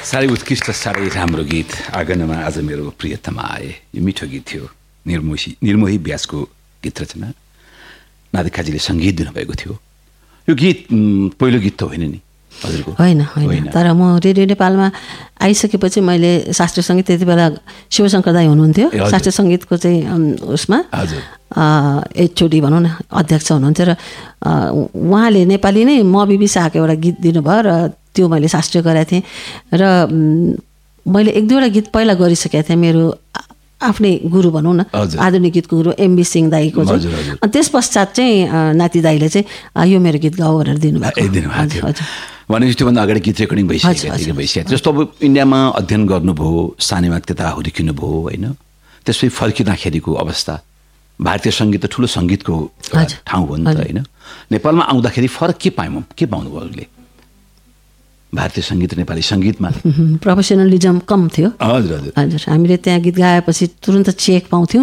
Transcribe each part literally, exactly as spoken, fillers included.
साह्रै उत्कृष्ट साह्रै राम्रो गीत आँगनमा आज मेरो प्रियतमा आए। यो मिठो गीत थियो, निर्मोही निर्मोही व्यासको गीत रचना, नादिकाजीले सङ्गीत दिनुभएको थियो। यो गीत पहिलो गीत त होइन नि हजुरको? होइन होइन, तर म रेडियो नेपालमा आइसकेपछि मैले शास्त्रीय सङ्गीत, त्यति बेला शिवशङ्कर दाई हुनुहुन्थ्यो शास्त्रीय सङ्गीतको चाहिँ उसमा एचओडी भनौँ न, अध्यक्ष हुनुहुन्थ्यो र उहाँले नेपाली नै म बिबी शाहको एउटा गीत दिनुभयो र त्यो मैले शास्त्रीय गरेको थिएँ र मैले एक दुईवटा गीत पहिला गरिसकेको थिएँ, मेरो आफ्नै गुरु भनौँ न, आधुनिक गीतको गुरु एमबी सिंह दाईको चाहिँ। अनि त्यस पश्चात चाहिँ नाति दाईले चाहिँ यो मेरो गीत गाऊ भनेर दिनुभएको। भनेपछि त्योभन्दा अगाडि गीत रेकर्डिङ भइसकेको भइसकेको जस्तो अब इन्डियामा अध्ययन गर्नुभयो, सानेमा त्यता हुर्किनुभयो होइन, त्यसपछि फर्किँदाखेरिको अवस्था, भारतीय सङ्गीत त ठुलो सङ्गीतको ठाउँ हो नि त होइन, नेपालमा आउँदाखेरि फरक के पायौँ, के पाउनुभयो अरूले भारतीय सङ्गीत र नेपाली सङ्गीतमा? प्रोफेसनलिजम कम थियो। हजुर हजुर हजुर, हामीले त्यहाँ गीत गाएपछि तुरन्त चेक पाउँथ्यौँ।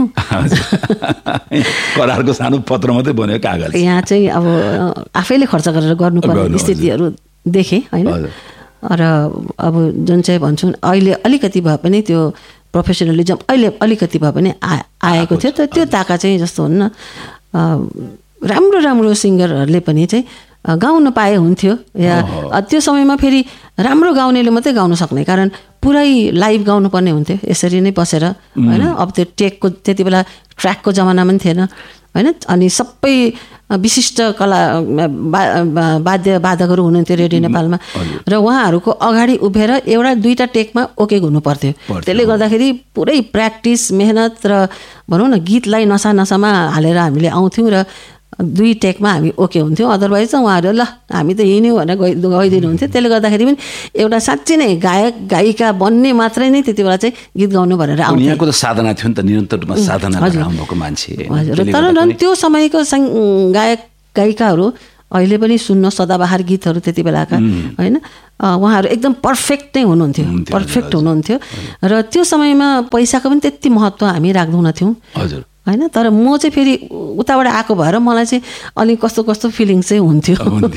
करारको सानो पत्र मात्रै बन्यो, कागज। यहाँ चाहिँ अब आफैले खर्च गरेर गर्नुपर्ने स्थितिहरू देखेँ होइन। र अब जुन चाहिँ भन्छौँ अहिले अलिकति भए पनि त्यो प्रोफेसनलिजम अहिले अलिकति भए पनि आ आएको थियो, तर त्यो ताका चाहिँ जस्तो हुन्न, राम्रो राम्रो सिङ्गरहरूले पनि चाहिँ गाउन पाए हुन्थ्यो। या त्यो समयमा फेरि राम्रो गाउनेले मात्रै गाउन सक्ने, कारण पुरै लाइभ गाउनुपर्ने हुन्थ्यो यसरी नै बसेर होइन। अब त्यो टेकको त्यति बेला ट्र्याकको जमाना पनि थिएन होइन। अनि सबै विशिष्ट कला वाद्य वादकहरू हुनुहुन्थ्यो रेडियो नेपालमा र उहाँहरूको अगाडि उभिएर एउटा दुईवटा टेकमा ओके हुनु पर्थ्यो। त्यसले गर्दाखेरि पुरै प्र्याक्टिस मेहनत र भनौँ न गीतलाई नसा नसामा हालेर हामीले आउँथ्यौँ र दुई टेकमा हामी ओके हुन्थ्यौँ। अदरवाइज चाहिँ उहाँहरू ल हामी त हिँड्यौँ भनेर गइ गइदिनुहुन्थ्यो। त्यसले गर्दाखेरि पनि एउटा साँच्चै नै गायक गायिका बन्ने मात्रै नै त्यति बेला चाहिँ गीत गाउनु भनेर आउँथ्यो। यहाँको त साधना थियो नि त, निरन्तर रूपमा साधना गर्नुभएको मान्छे। हजुर, तर त्यो समयको गायक गायिकाहरू अहिले पनि सुन्न सदाबहार गीतहरू त्यति बेलाका होइन, उहाँहरू एकदम पर्फेक्ट नै हुनुहुन्थ्यो, पर्फेक्ट हुनुहुन्थ्यो। र त्यो समयमा पैसाको पनि त्यति महत्त्व हामी राख्दैनौँ थियौँ हजुर होइन। तर म चाहिँ फेरि उताबाट आएको भएर मलाई चाहिँ अलिक कस्तो कस्तो फिलिङ चाहिँ हुन्थ्यो।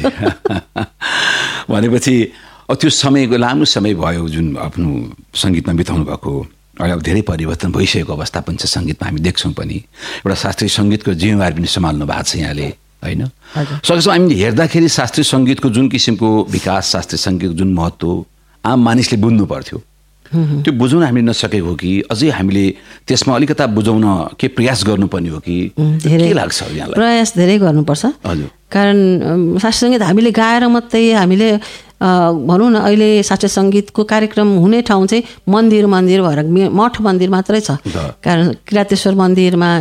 भनेपछि त्यो समयको लामो समय भयो जुन आफ्नो सङ्गीतमा बिताउनु भएको, अहिले अब धेरै परिवर्तन भइसकेको अवस्था पनि छ सङ्गीतमा, हामी देख्छौँ पनि। एउटा शास्त्रीय सङ्गीतको जिम्मेवारी पनि सम्हाल्नु भएको छ यहाँले होइन। सकेसम्म हामीले हेर्दाखेरि शास्त्रीय सङ्गीतको जुन किसिमको विकास, शास्त्रीय सङ्गीतको जुन महत्त्व आम मानिसले बुझ्नु पर्थ्यो, त्यो बुझाउन हामीले नसकेको हो कि अझै हामीले त्यसमा अलिकता बुझाउन के प्रयास गर्नुपर्ने हो कि के लाग्छ यहाँलाई? प्रयास धेरै गर्नुपर्छ। हजुर, कारण शास्त्रीय सङ्गीत हामीले गाएर मात्रै हामीले भनौँ न, अहिले शास्त्रीय सङ्गीतको कार्यक्रम हुने ठाउँ चाहिँ मन्दिर मन्दिर भएर मठ मन्दिर मात्रै छ। कारण किरातेश्वर मन्दिरमा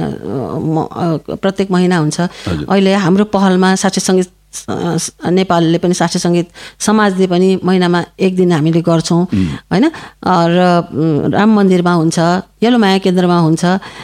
प्रत्येक महिना हुन्छ। अहिले हाम्रो पहलमा शास्त्रीय सङ्गीत नेपालले पनि शास्त्रीय सङ्गीत समाजले पनि महिनामा एक दिन हामीले गर्छौँ होइन। र राम मन्दिरमा हुन्छ, यल्लोमाया केन्द्रमा हुन्छ।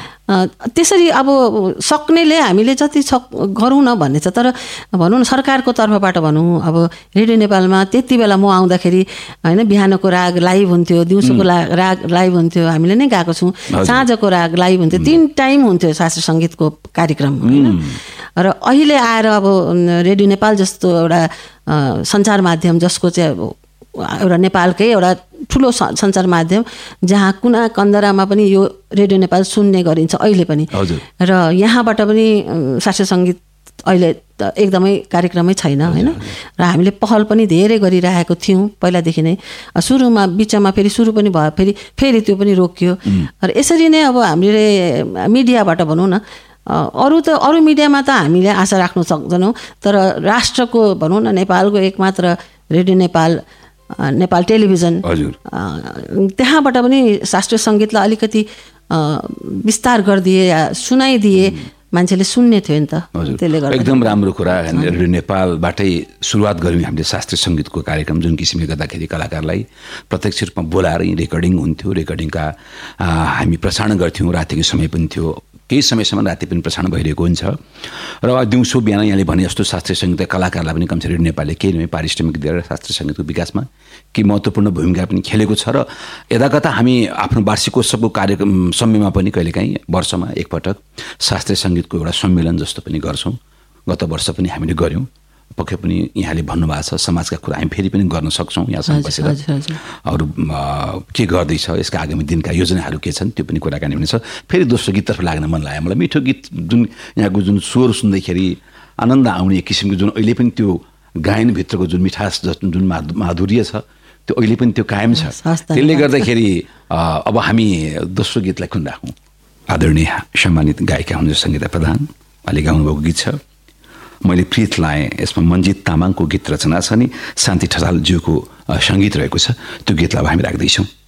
त्यसरी अब सक्नेले हामीले जति सक गरौँ न भन्ने छ। तर भनौँ न सरकारको तर्फबाट भनौँ, अब रेडियो नेपालमा त्यति बेला म आउँदाखेरि होइन बिहानको राग लाइभ हुन्थ्यो, दिउँसोको राग लाइभ हुन्थ्यो, हामीले नै गएको छौँ। साँझको राग लाइभ हुन्थ्यो, तिन टाइम हुन्थ्यो शास्त्रीय सङ्गीतको कार्यक्रम होइन। र अहिले आएर अब रेडियो नेपाल जस्तो एउटा सञ्चार माध्यम, जसको चाहिँ एउटा नेपालकै एउटा ठुलो सञ्चार माध्यम, जहाँ कुना कन्दरामा पनि यो रेडियो नेपाल सुन्ने गरिन्छ अहिले पनि। र यहाँबाट पनि शास्त्रीय सङ्गीत अहिले त एकदमै कार्यक्रमै छैन होइन। र हामीले पहल पनि धेरै गरिरहेको थियौँ पहिलादेखि नै। सुरुमा बिचमा फेरि सुरु पनि भयो, फेरि फेरि त्यो पनि रोकियो। र यसरी नै अब हामीले मिडियाबाट भनौँ न, अरू त अरू मिडियामा त हामीले आशा राख्न सक्दैनौँ, तर राष्ट्रको भनौँ न, नेपालको एकमात्र रेडियो नेपाल, नेपाल टेलिभिजन, त्यहाँबाट पनि शास्त्रीय सङ्गीतलाई अलिकति विस्तार गरिदिए या सुनाइदिए मान्छेले सुन्ने थियो नि त। त्यसले गर्दा एकदम राम्रो कुरा। रेडियो नेपालबाटै सुरुवात गऱ्यौँ हामीले शास्त्रीय सङ्गीतको कार्यक्रम, जुन किसिमले गर्दाखेरि कलाकारलाई प्रत्यक्ष रूपमा बोलाएर रेकर्डिङ हुन्थ्यो, रेकर्डिङका हामी प्रसारण गर्थ्यौँ। रातिको समय पनि थियो, केही समयसम्म राति पनि प्रसारण भइरहेको हुन्छ। र दिउँसो बिहान यहाँले भने जस्तो शास्त्रीय सङ्गीत कलाकारलाई पनि कमसे रेडियो नेपालले केही नभए पारिश्रमिक दिएर शास्त्रीय सङ्गीतको विकासमा केही महत्त्वपूर्ण भूमिका पनि खेलेको छ। र यदाकता हामी आफ्नो वार्षिकोत्सवको कार्यक्रम समयमा पनि कहिलेकाहीँ वर्षमा एकपटक शास्त्रीय सङ्गीतको एउटा सम्मेलन जस्तो पनि गर्छौँ। गत वर्ष पनि हामीले गऱ्यौँ पक्कै पनि यहाँले भन्नुभएको छ समाजका कुरा हामी फेरि पनि गर्न सक्छौँ यहाँसँग बसेर अरू के गर्दैछ यसका आगामी दिनका योजनाहरू के छन् त्यो पनि कुराकानी हुनेछ। फेरि दोस्रो गीततर्फ लाग्न मन लाग्यो मलाई। मिठो गीत जुन यहाँको जुन स्वर सुन्दैखेरि आनन्द आउने किसिमको जुन अहिले पनि त्यो गायनभित्रको जुन मिठास जुन माधुर्य छ त्यो अहिले पनि त्यो कायम छ। त्यसले गर्दाखेरि अब हामी दोस्रो गीतलाई कुन राखौँ? आदरणीय सम्मानित गायिका हुनुहुन्छ सङ्गीता प्रधान, अहिले गाउनुभएको गीत छ मैले प्रीत लाएँ। यसमा मन्जित तामाङको गीत रचना छ नि शान्ति ठटालज्यूको सङ्गीत रहेको छ। त्यो गीतलाई अब हामी राख्दैछौँ।